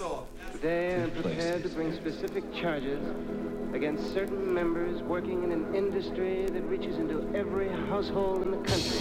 Today I am prepared to bring specific charges against certain members working in an industry that reaches into every household in the country.